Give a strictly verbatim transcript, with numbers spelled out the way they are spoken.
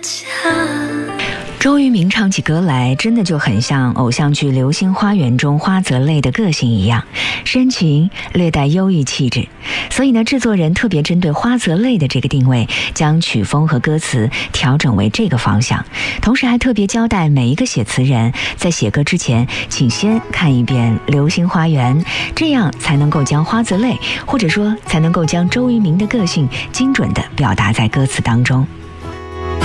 周渝民唱起歌来，真的就很像偶像剧《流星花园》中花泽类的个性一样，深情，略带忧郁气质。所以呢，制作人特别针对花泽类的这个定位，将曲风和歌词调整为这个方向，同时还特别交代每一个写词人在写歌之前，请先看一遍《流星花园》，这样才能够将花泽类，或者说才能够将周渝民的个性精准地表达在歌词当中。